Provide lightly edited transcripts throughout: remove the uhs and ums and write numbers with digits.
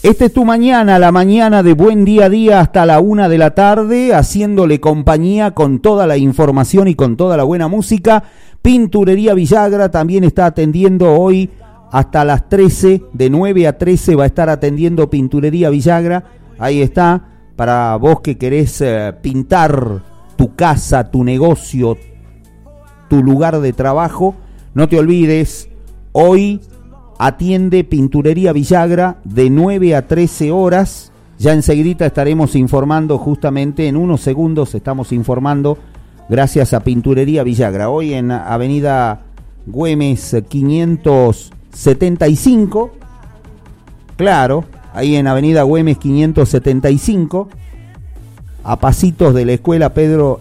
Esta es tu mañana, la mañana de Buen Día a Día hasta la 1 de la tarde, haciéndole compañía con toda la información y con toda la buena música. Pinturería Villagra también está atendiendo hoy hasta las 13, de 9 a 13 va a estar atendiendo Pinturería Villagra. Ahí está, para vos que querés pintar tu casa, tu negocio, tu lugar de trabajo. No te olvides, hoy atiende Pinturería Villagra de 9 a 13 horas. Ya enseguida estaremos informando, justamente en unos segundos estamos informando, gracias a Pinturería Villagra. Hoy en Avenida Güemes 575, claro, ahí en Avenida Güemes 575, a pasitos de la escuela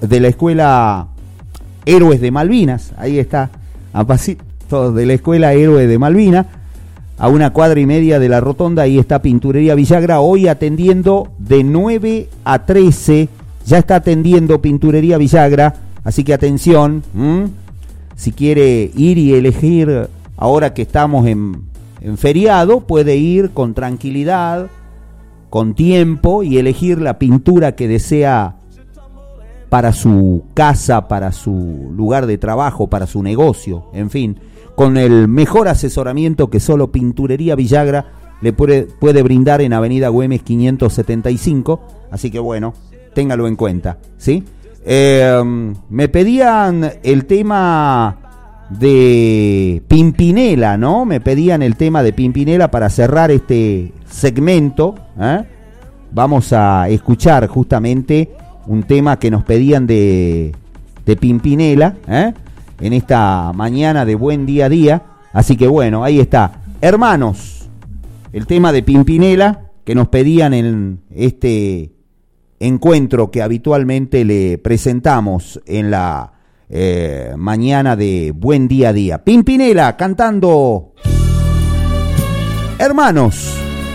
Héroes de Malvinas, ahí está, a pasitos de la escuela Héroes de Malvinas, a 1 cuadra y media de la rotonda. Ahí está Pinturería Villagra, hoy atendiendo de 9 a 13, ya está atendiendo Pinturería Villagra, así que atención, si quiere ir y elegir, ahora que estamos en feriado, puede ir con tranquilidad, con tiempo, y elegir la pintura que desea para su casa, para su lugar de trabajo, para su negocio, en fin, con el mejor asesoramiento que solo Pinturería Villagra le puede brindar en Avenida Güemes 575, así que bueno, téngalo en cuenta, ¿sí? Me pedían el tema de Pimpinela, ¿no? Me pedían el tema de Pimpinela para cerrar este segmento, Vamos a escuchar justamente un tema que nos pedían de Pimpinela, en esta mañana de Buen Día a Día. Así que bueno, ahí está, Hermanos, el tema de Pimpinela que nos pedían en este encuentro que habitualmente le presentamos en la mañana de Buen Día a Día. Pimpinela cantando Hermanos.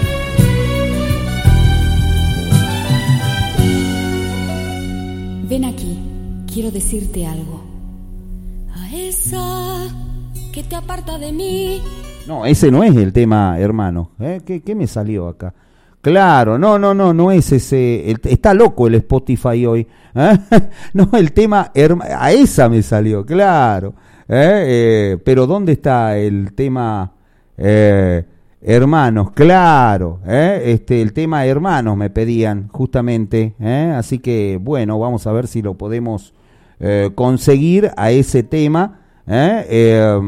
Ven aquí, quiero decirte algo. A esa que te aparta de mí. No, ese no es el tema, hermano. ¿Qué me salió acá? Claro, no es ese. Está loco el Spotify hoy. No, el tema, a esa me salió, claro. Pero ¿dónde está el tema Hermanos? Claro, el tema Hermanos me pedían justamente. Así que bueno, vamos a ver si lo podemos conseguir a ese tema.